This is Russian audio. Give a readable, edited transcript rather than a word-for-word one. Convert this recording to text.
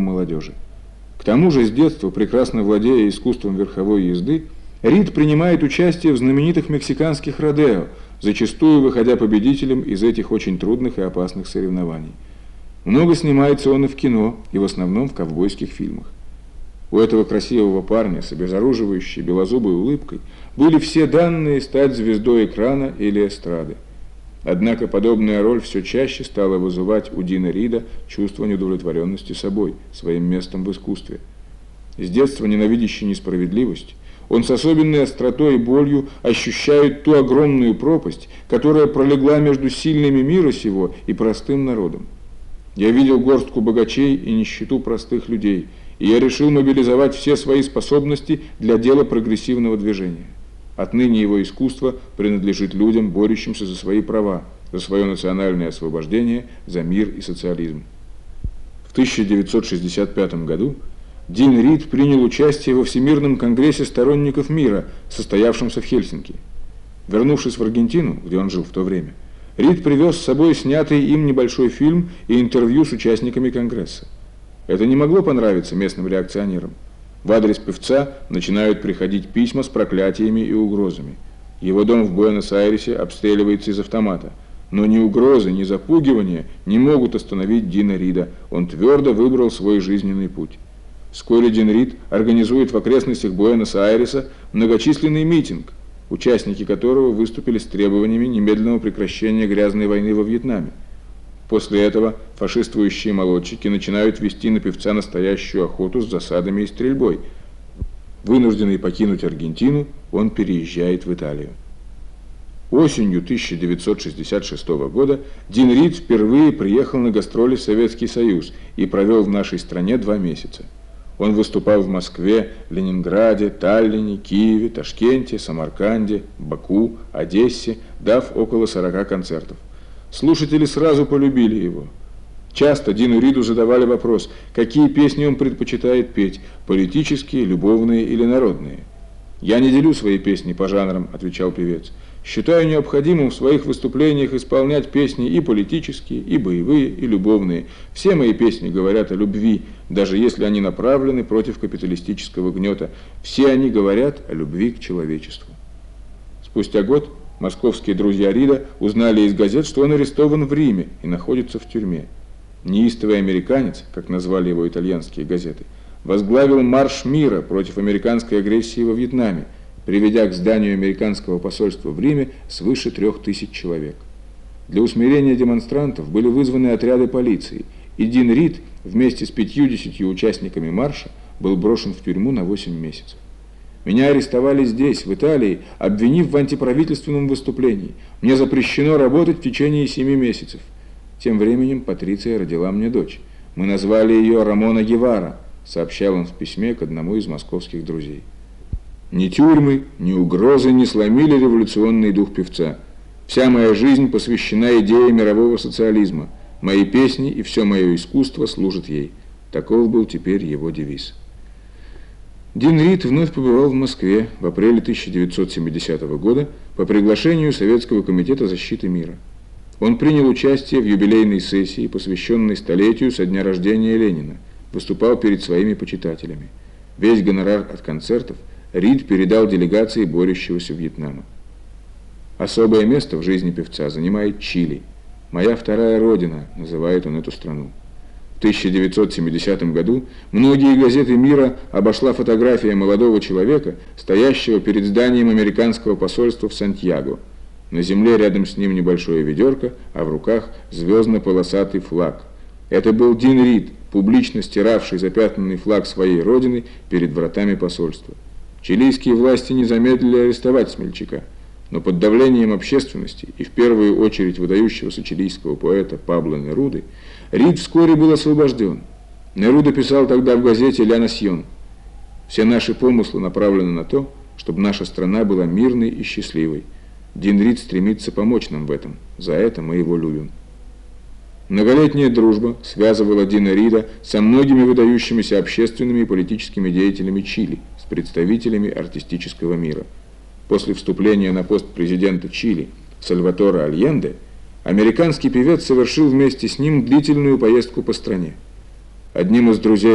молодежи. К тому же с детства, прекрасно владея искусством верховой езды, Рид принимает участие в знаменитых мексиканских родео, зачастую выходя победителем из этих очень трудных и опасных соревнований. Много снимается он и в кино, и в основном в ковбойских фильмах. У этого красивого парня с обезоруживающей белозубой улыбкой были все данные стать звездой экрана или эстрады. Однако подобная роль все чаще стала вызывать у Дина Рида чувство неудовлетворенности собой, своим местом в искусстве. С детства ненавидящий несправедливость, он с особенной остротой и болью ощущает ту огромную пропасть, которая пролегла между сильными мира сего и простым народом. Я видел горстку богачей и нищету простых людей, и я решил мобилизовать все свои способности для дела прогрессивного движения. Отныне его искусство принадлежит людям, борющимся за свои права, за свое национальное освобождение, за мир и социализм. В 1965 году Дин Рид принял участие во Всемирном конгрессе сторонников мира, состоявшемся в Хельсинки. Вернувшись в Аргентину, где он жил в то время, Рид привез с собой снятый им небольшой фильм и интервью с участниками конгресса. Это не могло понравиться местным реакционерам. В адрес певца начинают приходить письма с проклятиями и угрозами. Его дом в Буэнос-Айресе обстреливается из автомата. Но ни угрозы, ни запугивания не могут остановить Дина Рида. Он твердо выбрал свой жизненный путь. Вскоре Дин Рид организует в окрестностях Буэнос-Айреса многочисленный митинг, участники которого выступили с требованиями немедленного прекращения грязной войны во Вьетнаме. После этого фашистующие молодчики начинают вести на певца настоящую охоту с засадами и стрельбой. Вынужденный покинуть Аргентину, он переезжает в Италию. Осенью 1966 года Дин Рид впервые приехал на гастроли в Советский Союз и провел в нашей стране 2 месяца. Он выступал в Москве, Ленинграде, Таллине, Киеве, Ташкенте, Самарканде, Баку, Одессе, дав около 40 концертов. Слушатели сразу полюбили его. Часто Дину Риду задавали вопрос, какие песни он предпочитает петь, политические, любовные или народные. «Я не делю свои песни по жанрам», — отвечал певец. «Считаю необходимым в своих выступлениях исполнять песни и политические, и боевые, и любовные. Все мои песни говорят о любви, даже если они направлены против капиталистического гнета. Все они говорят о любви к человечеству». Спустя год московские друзья Рида узнали из газет, что он арестован в Риме и находится в тюрьме. Неистовый американец, как назвали его итальянские газеты, возглавил марш мира против американской агрессии во Вьетнаме, приведя к зданию американского посольства в Риме свыше 3000 человек. Для усмирения демонстрантов были вызваны отряды полиции, и Дин Рид вместе с 50 участниками марша был брошен в тюрьму на 8 месяцев. Меня арестовали здесь, в Италии, обвинив в антиправительственном выступлении. Мне запрещено работать в течение 7 месяцев. Тем временем Патриция родила мне дочь. Мы назвали ее Рамона Гевара, сообщал он в письме к одному из московских друзей. Ни тюрьмы, ни угрозы не сломили революционный дух певца. Вся моя жизнь посвящена идее мирового социализма. Мои песни и все мое искусство служат ей. Таков был теперь его девиз. Дин Рид вновь побывал в Москве в апреле 1970 года по приглашению Советского комитета защиты мира. Он принял участие в юбилейной сессии, посвященной столетию со дня рождения Ленина, выступал перед своими почитателями. Весь гонорар от концертов Рид передал делегации борющегося Вьетнама. Особое место в жизни певца занимает Чили. «Моя вторая родина», называет он эту страну. В 1970 году многие газеты мира обошла фотография молодого человека, стоящего перед зданием американского посольства в Сантьяго. На земле рядом с ним небольшое ведерко, а в руках звездно-полосатый флаг. Это был Дин Рид, публично стиравший запятнанный флаг своей родины перед вратами посольства. Чилийские власти не замедлили арестовать смельчака, но под давлением общественности и в первую очередь выдающегося чилийского поэта Пабло Неруды Рид вскоре был освобожден. Неруда писал тогда в газете «Ля Насьон»: «Все наши помыслы направлены на то, чтобы наша страна была мирной и счастливой. Дин Рид стремится помочь нам в этом. За это мы его любим». Многолетняя дружба связывала Дина Рида со многими выдающимися общественными и политическими деятелями Чили, с представителями артистического мира. После вступления на пост президента Чили Сальваторе Альенде американский певец совершил вместе с ним длительную поездку по стране. Одним из друзей